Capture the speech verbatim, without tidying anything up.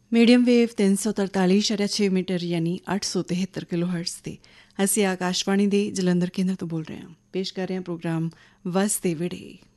Medium wave ਤਿੰਨ ਸੌ ਤਰਤਾਲੀ ਇਸ਼ਾਰਿਆ ਛੇ ਮੀਟਰ ਯਾਨੀ ਅੱਠ ਸੌ ਤਿਹੱਤਰ ਕਿਲੋ ਹਰਟਜ਼ 'ਤੇ ਅਸੀਂ ਆਕਾਸ਼ਵਾਣੀ ਦੇ ਜਲੰਧਰ ਕੇਂਦਰ ਤੋਂ ਬੋਲ ਰਹੇ ਹਾਂ। ਪੇਸ਼ ਕਰ ਰਹੇ ਹਾਂ ਪ੍ਰੋਗਰਾਮ ਵਸ ਦੇ ਵਿੜੇ।